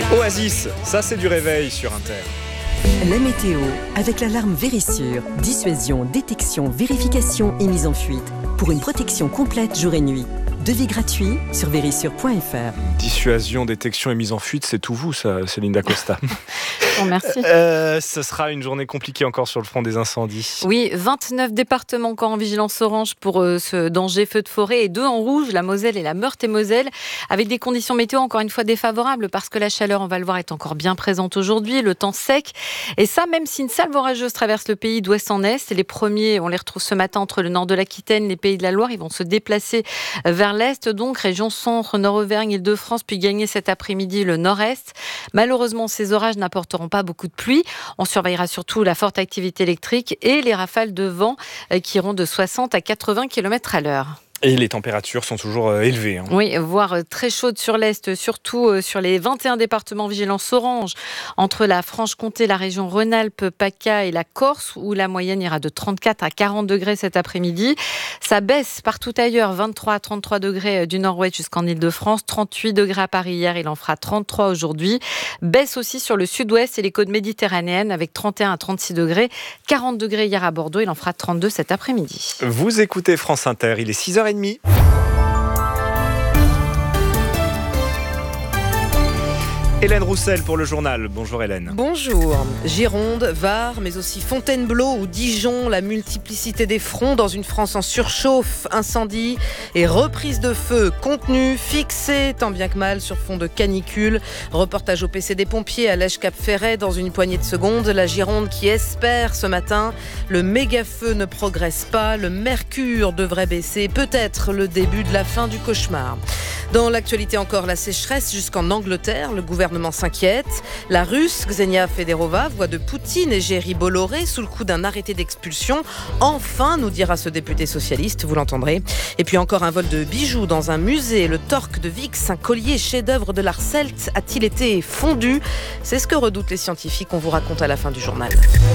Oasis, ça c'est du réveil sur Inter. La météo, avec l'alarme Vérissure. Dissuasion, détection, vérification et mise en fuite. Pour une protection complète jour et nuit. Devis gratuit sur vérissure.fr. Dissuasion, détection et mise en fuite, c'est tout vous ça, Céline Dacosta. Bon, merci. Ce sera une journée compliquée encore sur le front des incendies. Oui, 29 départements encore en vigilance orange pour ce danger feu de forêt et 2 en rouge, la Moselle et la Meurthe-et-Moselle, avec des conditions météo encore une fois défavorables parce que la chaleur, on va le voir, est encore bien présente aujourd'hui, le temps sec. Et ça, même si une salve orageuse traverse le pays d'ouest en est, et les premiers, on les retrouve ce matin entre le nord de l'Aquitaine, les Pays de la Loire, ils vont se déplacer vers l'est, donc région centre, Nord-Auvergne, Île-de-France, puis gagner cet après-midi le nord-est. Malheureusement, ces orages n'apporteront pas beaucoup de pluie. On surveillera surtout la forte activité électrique et les rafales de vent qui iront de 60 à 80 km à l'heure. Et les températures sont toujours élevées. Oui, voire très chaudes sur l'Est, surtout sur les 21 départements vigilance orange, entre la Franche-Comté, la région Rhône-Alpes, PACA et la Corse, où la moyenne ira de 34 à 40 degrés cet après-midi. Ça baisse partout ailleurs, 23 à 33 degrés du nord-ouest jusqu'en Île-de-France, 38 degrés à Paris hier, il en fera 33 aujourd'hui. Baisse aussi sur le sud-ouest et les côtes méditerranéennes avec 31 à 36 degrés, 40 degrés hier à Bordeaux, il en fera 32 cet après-midi. Vous écoutez France Inter, il est 6h30. Hélène Roussel pour le journal. Bonjour Hélène. Bonjour. Gironde, Var, mais aussi Fontainebleau ou Dijon, la multiplicité des fronts dans une France en surchauffe, incendie et reprise de feu contenue, fixée tant bien que mal sur fond de canicule. Reportage au PC des pompiers à Lège-Cap-Ferret dans une poignée de secondes. La Gironde qui espère ce matin. Le méga-feu ne progresse pas, le mercure devrait baisser, peut-être le début de la fin du cauchemar. Dans l'actualité encore, la sécheresse jusqu'en Angleterre, le gouvernement s'inquiète. La Russe Ksenia Federova, voix de Poutine et Géry Bolloré sous le coup d'un arrêté d'expulsion. Enfin, nous dira ce député socialiste, vous l'entendrez. Et puis encore un vol de bijoux dans un musée. Le Torque de Vix, un collier chef-d'œuvre de l'art celte, a-t-il été fondu ? C'est ce que redoutent les scientifiques, on vous raconte à la fin du journal.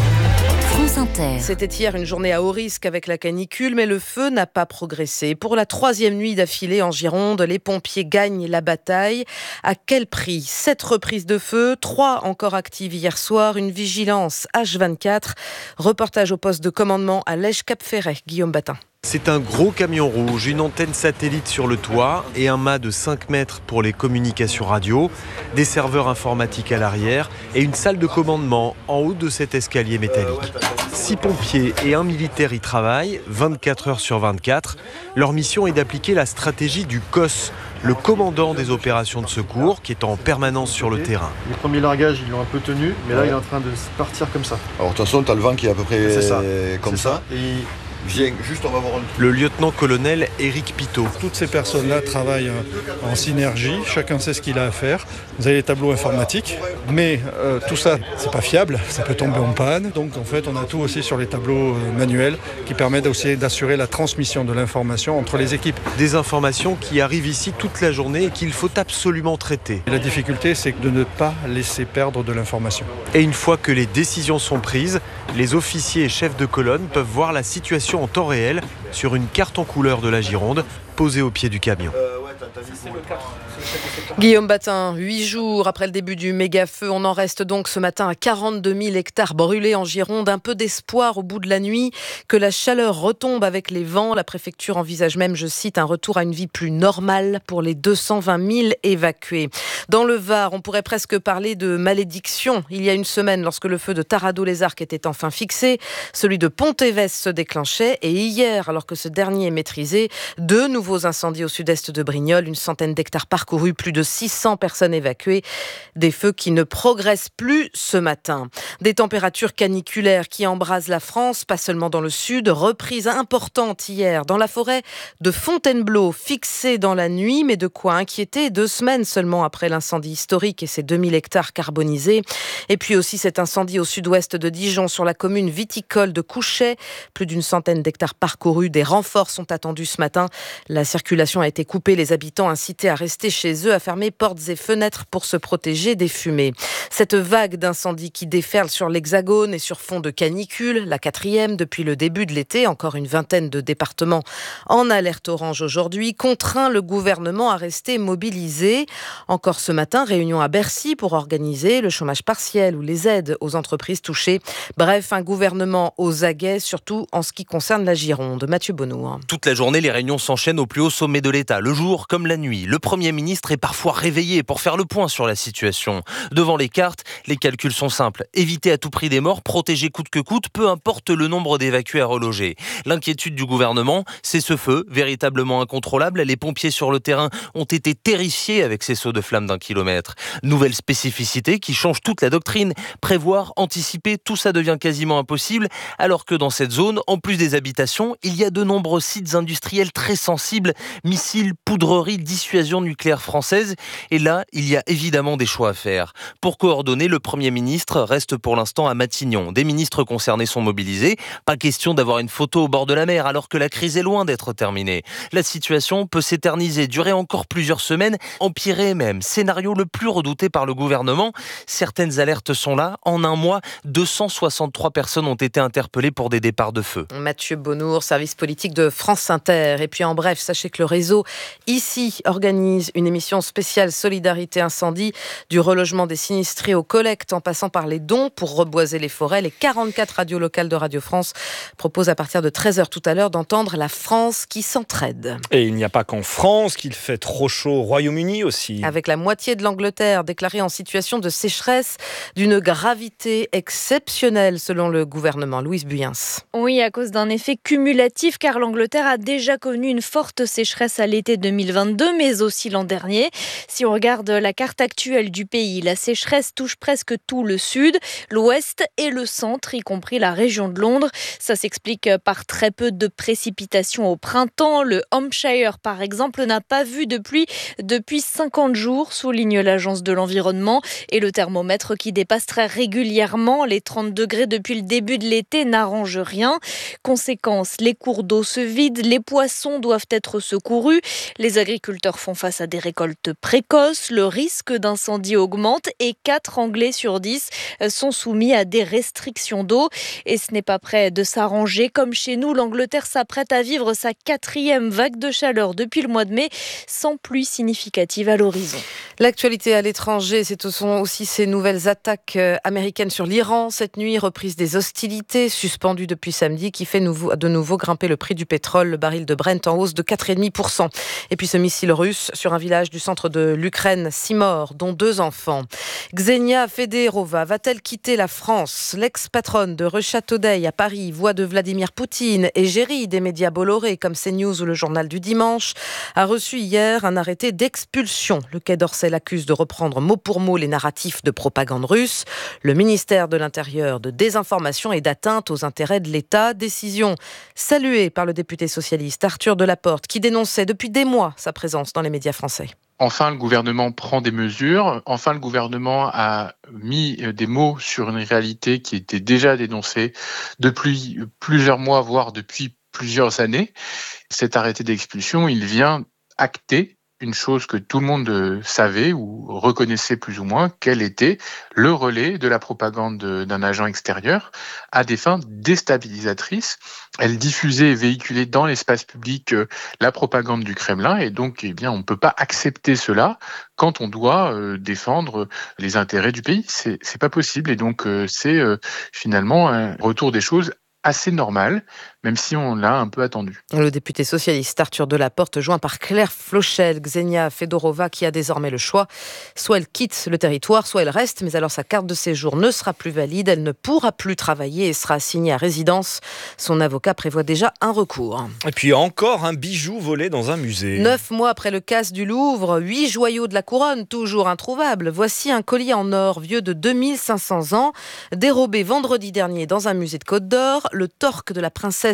France Inter. C'était hier une journée à haut risque avec la canicule, mais le feu n'a pas progressé. Pour la 3e nuit d'affilée en Gironde, les pompiers gagnent la bataille. À quel prix ? 7 reprises de feu, 3 encore actives hier soir, une vigilance H24. Reportage au poste de commandement à Lège-Cap-Ferret, Guillaume Batin. C'est un gros camion rouge, une antenne satellite sur le toit et un mât de 5 mètres pour les communications radio, des serveurs informatiques à l'arrière et une salle de commandement en haut de cet escalier métallique. 6 pompiers et un militaire y travaillent, 24 heures sur 24. Leur mission est d'appliquer la stratégie du COS, le commandant des opérations de secours, qui est en permanence sur le terrain. Les premiers largages, ils l'ont un peu tenu, mais là, il est en train de partir comme ça. Alors, de toute façon, tu as le vent qui est à peu près comme ça. Et viens, juste on va voir un truc. Le lieutenant-colonel Éric Pitot. Toutes ces personnes-là travaillent en synergie, chacun sait ce qu'il a à faire. Vous avez les tableaux informatiques, mais tout ça, c'est pas fiable, ça peut tomber en panne. Donc en fait, on a tout aussi sur les tableaux manuels qui permettent aussi d'assurer la transmission de l'information entre les équipes. Des informations qui arrivent ici toute la journée et qu'il faut absolument traiter. Et la difficulté, c'est de ne pas laisser perdre de l'information. Et une fois que les décisions sont prises, les officiers et chefs de colonne peuvent voir la situation en temps réel sur une carte en couleur de la Gironde posée au pied du camion. Guillaume Batin, 8 jours après le début du méga-feu, on en reste donc ce matin à 42 000 hectares brûlés en Gironde. Un peu d'espoir au bout de la nuit, que la chaleur retombe avec les vents. La préfecture envisage même, je cite, un retour à une vie plus normale pour les 220 000 évacués. Dans le Var, on pourrait presque parler de malédiction. Il y a une semaine, lorsque le feu de Taradot-les-Arcs était enfin fixé, celui de Pont-Évès se déclenchait. Et hier, alors que ce dernier est maîtrisé, 2 nouveaux incendies au sud-est de Brignoles, une centaine d'hectares parcourus, plus de 600 personnes évacuées. Des feux qui ne progressent plus ce matin. Des températures caniculaires qui embrasent la France, pas seulement dans le sud. Reprise importante hier dans la forêt de Fontainebleau, fixée dans la nuit, mais de quoi inquiéter 2 semaines seulement après l'incendie historique et ses 2000 hectares carbonisés. Et puis aussi cet incendie au sud-ouest de Dijon sur la commune viticole de Couchet. Plus d'une centaine d'hectares parcourus. Des renforts sont attendus ce matin. La circulation a été coupée. Les habitants habitants incités à rester chez eux, à fermer portes et fenêtres pour se protéger des fumées. Cette vague d'incendies qui déferle sur l'Hexagone et sur fond de canicule, la 4e depuis le début de l'été, encore une vingtaine de départements en alerte orange aujourd'hui, contraint le gouvernement à rester mobilisé. Encore ce matin, réunion à Bercy pour organiser le chômage partiel ou les aides aux entreprises touchées. Bref, un gouvernement aux aguets, surtout en ce qui concerne la Gironde. Mathieu Bonneau. Toute la journée, les réunions s'enchaînent au plus haut sommet de l'État, le jour comme la nuit. Le Premier ministre est parfois réveillé pour faire le point sur la situation. Devant les cartes, les calculs sont simples. Éviter à tout prix des morts, protéger coûte que coûte, peu importe le nombre d'évacués à reloger. L'inquiétude du gouvernement, c'est ce feu, véritablement incontrôlable. Les pompiers sur le terrain ont été terrifiés avec ces sauts de flammes d'1 kilomètre. Nouvelle spécificité qui change toute la doctrine. Prévoir, anticiper, tout ça devient quasiment impossible, alors que dans cette zone, en plus des habitations, il y a de nombreux sites industriels très sensibles, missiles, poudreries, dissuasion nucléaire française. Et là, il y a évidemment des choix à faire. Pour coordonner, le Premier ministre reste pour l'instant à Matignon. Des ministres concernés sont mobilisés. Pas question d'avoir une photo au bord de la mer, alors que la crise est loin d'être terminée. La situation peut s'éterniser, durer encore plusieurs semaines, empirer même. Scénario le plus redouté par le gouvernement. Certaines alertes sont là. En un mois, 263 personnes ont été interpellées pour des départs de feu. Mathieu Bonnour, service politique de France Inter. Et puis en bref, sachez que le réseau ici organise une émission spéciale Solidarité Incendie, du relogement des sinistrés aux collectes en passant par les dons pour reboiser les forêts. Les 44 radios locales de Radio France proposent à partir de 13h tout à l'heure d'entendre la France qui s'entraide. Et il n'y a pas qu'en France qu'il fait trop chaud, au Royaume-Uni aussi. Avec la moitié de l'Angleterre déclarée en situation de sécheresse d'une gravité exceptionnelle selon le gouvernement. Louise Buyens. Oui, à cause d'un effet cumulatif, car l'Angleterre a déjà connu une forte sécheresse à l'été 2022, mais aussi l'an dernier. Si on regarde la carte actuelle du pays, la sécheresse touche presque tout le sud, l'ouest et le centre, y compris la région de Londres. Ça s'explique par très peu de précipitations au printemps. Le Hampshire, par exemple, n'a pas vu de pluie depuis 50 jours, souligne l'Agence de l'environnement. Et le thermomètre qui dépasse très régulièrement les 30 degrés depuis le début de l'été n'arrange rien. Conséquence, les cours d'eau se vident, les poissons doivent être secourus, les agriculteurs font face à des récoltes précoces, le risque d'incendie augmente et 4 Anglais sur 10 sont soumis à des restrictions d'eau. Et ce n'est pas près de s'arranger. Comme chez nous, l'Angleterre s'apprête à vivre sa 4e vague de chaleur depuis le mois de mai, sans pluie significative à l'horizon. L'actualité à l'étranger, ce sont aussi ces nouvelles attaques américaines sur l'Iran. Cette nuit, reprise des hostilités suspendues depuis samedi qui fait de nouveau grimper le prix du pétrole. Le baril de Brent en hausse de 4,5%. Et puis ce missile russe sur un village du centre de l'Ukraine, 6 morts, dont 2 enfants. Xenia Federova va-t-elle quitter la France ? L'ex-patronne de Russia Today à Paris, voix de Vladimir Poutine, égérie des médias Bolloré comme CNews ou le Journal du Dimanche, a reçu hier un arrêté d'expulsion. Le Quai d'Orsay l'accuse de reprendre mot pour mot les narratifs de propagande russe. Le ministère de l'Intérieur de désinformation et d'atteinte aux intérêts de l'État. Décision saluée par le député socialiste Arthur Delaporte qui dénonçait depuis des mois sa présence dans les médias français. Enfin, le gouvernement prend des mesures. Enfin, le gouvernement a mis des mots sur une réalité qui était déjà dénoncée depuis plusieurs mois, voire depuis plusieurs années. Cet arrêté d'expulsion, il vient acter une chose que tout le monde savait ou reconnaissait plus ou moins, quel était le relais de la propagande d'un agent extérieur à des fins déstabilisatrices. Elle diffusait et véhiculait dans l'espace public la propagande du Kremlin et donc on ne peut pas accepter cela quand on doit défendre les intérêts du pays. C'est pas possible et donc c'est finalement un retour des choses assez normal, même si on l'a un peu attendu. Le député socialiste Arthur Delaporte, joint par Claire Flochel, Xenia Fedorova, qui a désormais le choix. Soit elle quitte le territoire, soit elle reste, mais alors sa carte de séjour ne sera plus valide, elle ne pourra plus travailler et sera assignée à résidence. Son avocat prévoit déjà un recours. Et puis encore un bijou volé dans un musée. 9 mois après le casse du Louvre, 8 joyaux de la couronne, toujours introuvables. Voici un collier en or vieux de 2500 ans, dérobé vendredi dernier dans un musée de Côte d'Or. Le torque de la princesse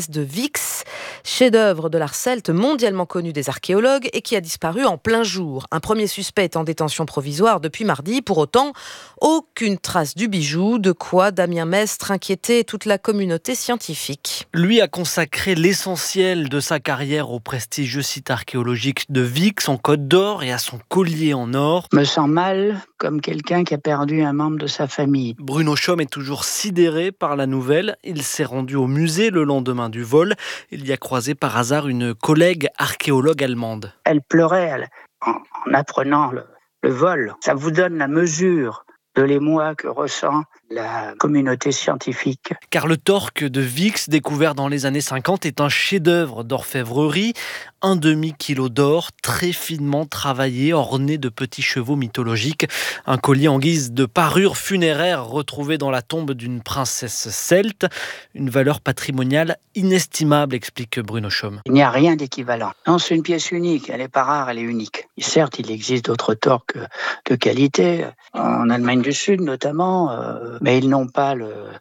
sécheresse de Vix, chef-d'œuvre de l'art celte mondialement connu des archéologues et qui a disparu en plein jour. Un premier suspect est en détention provisoire depuis mardi. Pour autant, aucune trace du bijou, de quoi Damien Mestre inquiétait toute la communauté scientifique. Lui a consacré l'essentiel de sa carrière au prestigieux site archéologique de Vix en Côte d'Or et à son collier en or. Je me sens mal comme quelqu'un qui a perdu un membre de sa famille. Bruno Chaume est toujours sidéré par la nouvelle. Il s'est rendu au musée le lendemain du vol. Il y a croisé par hasard une collègue archéologue allemande. Elle pleurait en apprenant le vol. Ça vous donne la mesure de l'émoi que ressent la communauté scientifique. Car le torque de Vix, découvert dans les années 50, est un chef-d'œuvre d'orfèvrerie. Un demi-kilo d'or, très finement travaillé, orné de petits chevaux mythologiques. Un collier en guise de parure funéraire retrouvé dans la tombe d'une princesse celte. Une valeur patrimoniale inestimable, explique Bruno Chaume. Il n'y a rien d'équivalent. Non, c'est une pièce unique. Elle n'est pas rare, elle est unique. Et certes, il existe d'autres torques de qualité, en Allemagne du Sud notamment, mais ils n'ont pas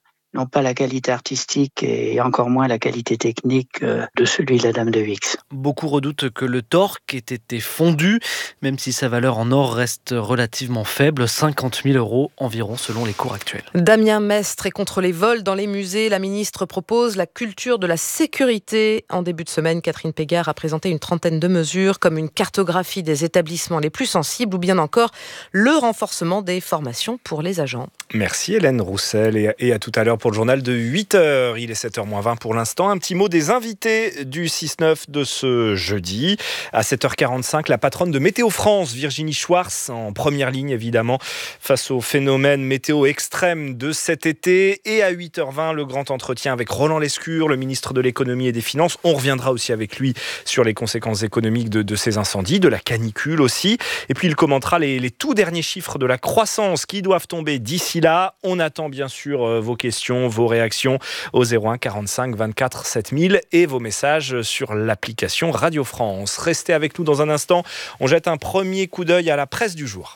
la qualité artistique et encore moins la qualité technique de celui de la Dame de Vix. Beaucoup redoutent que le torque ait été fondu, même si sa valeur en or reste relativement faible, 50 000 € environ selon les cours actuels. Damien Mestre est contre les vols dans les musées. La ministre propose la culture de la sécurité. En début de semaine, Catherine Pégard a présenté une trentaine de mesures, comme une cartographie des établissements les plus sensibles ou bien encore le renforcement des formations pour les agents. Merci Hélène Roussel et à tout à l'heure pour le journal de 8h. Il est 7h-20 pour l'instant. Un petit mot des invités du 6-9 de ce jeudi. À 7h45, la patronne de Météo France, Virginie Schwartz, en première ligne évidemment, face au phénomène météo extrême de cet été. Et à 8h20, le grand entretien avec Roland Lescure, le ministre de l'économie et des finances. On reviendra aussi avec lui sur les conséquences économiques de ces incendies, de la canicule aussi. Et puis il commentera les tout derniers chiffres de la croissance qui doivent tomber d'ici là. On attend bien sûr vos questions, vos réactions au 01 45 24 7000 et vos messages sur l'application Radio France. Restez avec nous dans un instant. On jette un premier coup d'œil à la presse du jour.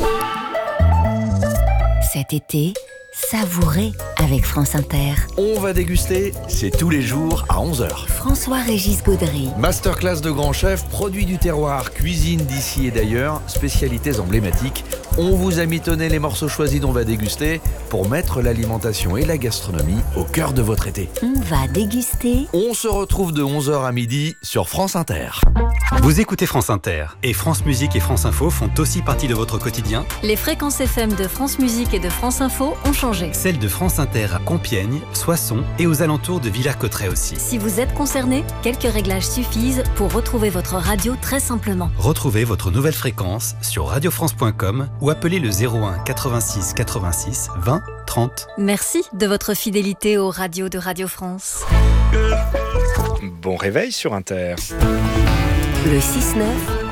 Cet été, savourez avec France Inter. On va déguster, c'est tous les jours à 11h. François-Régis Gaudry. Masterclass de grands chefs, produits du terroir, cuisine d'ici et d'ailleurs, spécialités emblématiques. On vous a mitonné les morceaux choisis dont on va déguster pour mettre l'alimentation et la gastronomie au cœur de votre été. On va déguster. On se retrouve de 11h à midi sur France Inter. Vous écoutez France Inter et France Musique et France Info font aussi partie de votre quotidien. Les fréquences FM de France Musique et de France Info ont changé. Celles de France Inter à Compiègne, Soissons et aux alentours de Villers-Cotterêts aussi. Si vous êtes concerné, quelques réglages suffisent pour retrouver votre radio très simplement. Retrouvez votre nouvelle fréquence sur radiofrance.com ou appelez le 01 86 86 20 30. Merci de votre fidélité aux radios de Radio France. Bon réveil sur Inter. Le 6-9,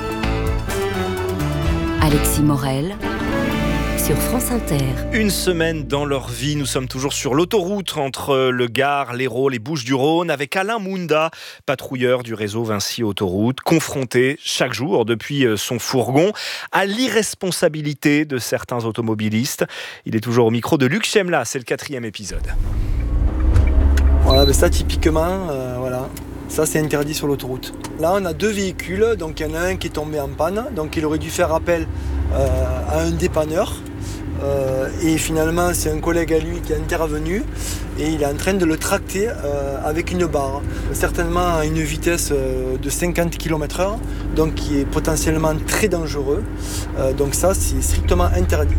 Alexis Morel sur France Inter. Une semaine dans leur vie, nous sommes toujours sur l'autoroute entre le Gard, l'Hérault, les Bouches-du-Rhône avec Alain Mounda, patrouilleur du réseau Vinci Autoroute, confronté chaque jour depuis son fourgon à l'irresponsabilité de certains automobilistes. Il est toujours au micro de Luc Chemla, c'est le 4e épisode. Voilà, mais ça typiquement, voilà. Ça, c'est interdit sur l'autoroute. Là, on a 2 véhicules, donc il y en a un qui est tombé en panne, donc il aurait dû faire appel à un dépanneur. Et finalement, c'est un collègue à lui qui est intervenu et il est en train de le tracter avec une barre, certainement à une vitesse de 50 km/h, donc qui est potentiellement très dangereux. Donc ça, c'est strictement interdit.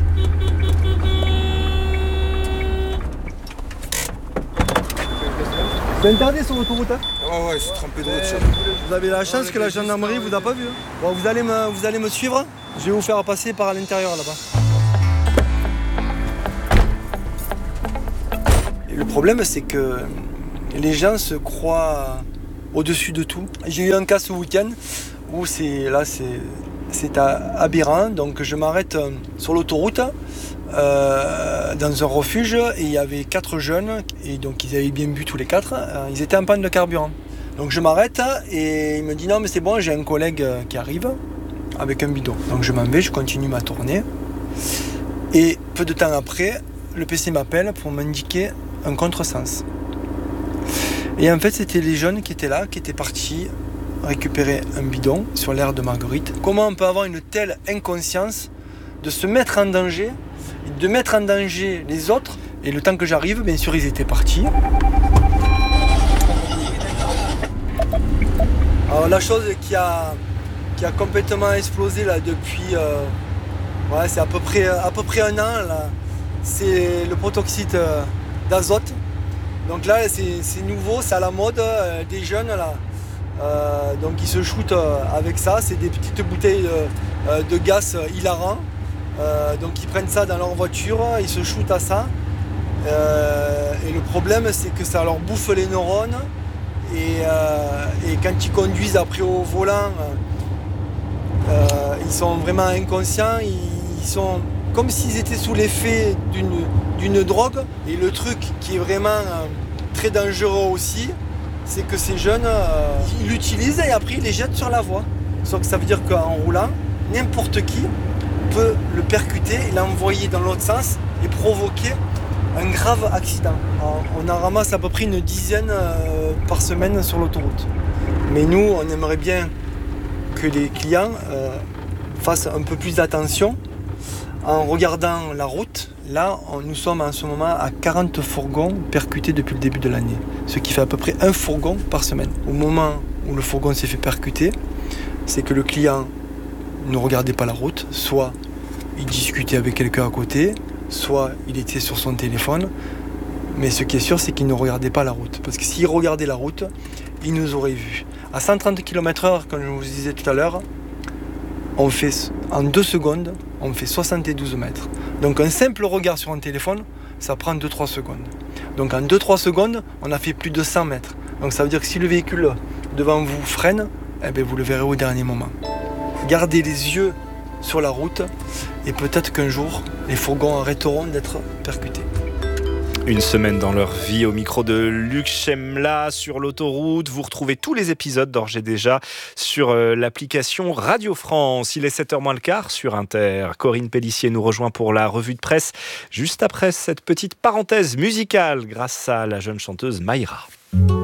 C'est interdit sur l'autoroute, hein? Oh ouais, c'est trempé de route. Vous avez la chance que la gendarmerie vous a pas vu. Bon, vous allez me suivre. Je vais vous faire passer par l'intérieur là-bas. Et le problème, c'est que les gens se croient au-dessus de tout. J'ai eu un cas ce week-end où c'est aberrant. Donc je m'arrête sur l'autoroute. Dans un refuge et il y avait 4 jeunes et donc ils avaient bien bu tous les 4, ils étaient en panne de carburant. Donc je m'arrête et il me dit non mais c'est bon, j'ai un collègue qui arrive avec un bidon. Donc je m'en vais, je continue ma tournée et peu de temps après, le PC m'appelle pour m'indiquer un contresens. Et en fait, c'était les jeunes qui étaient là, qui étaient partis récupérer un bidon sur l'aire de Marguerite. Comment on peut avoir une telle inconscience de se mettre en danger, de mettre en danger les autres? Et le temps que j'arrive, bien sûr, ils étaient partis. Alors la chose qui a complètement explosé là depuis, c'est à peu près un an là, c'est le protoxyde d'azote. Donc là c'est nouveau, c'est à la mode, des jeunes là, donc ils se shootent avec ça, c'est des petites bouteilles de gaz hilarant, donc ils prennent ça dans leur voiture, ils se shootent à ça, et le problème c'est que ça leur bouffe les neurones, et quand ils conduisent après au volant, ils sont vraiment inconscients, ils sont comme s'ils étaient sous l'effet d'une drogue. Et le truc qui est vraiment très dangereux aussi, c'est que ces jeunes, ils l'utilisent et après ils les jettent sur la voie. Sauf que ça veut dire qu'en roulant, n'importe qui peut le percuter et l'envoyer dans l'autre sens et provoquer un grave accident. Alors, on en ramasse à peu près une dizaine par semaine sur l'autoroute. Mais nous, on aimerait bien que les clients fassent un peu plus d'attention en regardant la route. Là, nous sommes en ce moment à 40 fourgons percutés depuis le début de l'année, ce qui fait à peu près un fourgon par semaine. Au moment où le fourgon s'est fait percuter, c'est que le client ne regardait pas la route, soit il discutait avec quelqu'un à côté, soit il était sur son téléphone. Mais ce qui est sûr, c'est qu'il ne regardait pas la route. Parce que s'il regardait la route, il nous aurait vus. À 130 km/h, comme je vous disais tout à l'heure, en 2 secondes, on fait 72 mètres. Donc un simple regard sur un téléphone, ça prend 2-3 secondes. Donc en 2-3 secondes, on a fait plus de 100 mètres. Donc ça veut dire que si le véhicule devant vous freine, vous le verrez au dernier moment. Gardez les yeux sur la route et peut-être qu'un jour, les fourgons arrêteront d'être percutés. Une semaine dans leur vie au micro de Luc Chemla sur l'autoroute. Vous retrouvez tous les épisodes d'Ores et Déjà sur l'application Radio France. Il est 7h moins le quart sur Inter. Corinne Pellissier nous rejoint pour la revue de presse juste après cette petite parenthèse musicale grâce à la jeune chanteuse Mayra.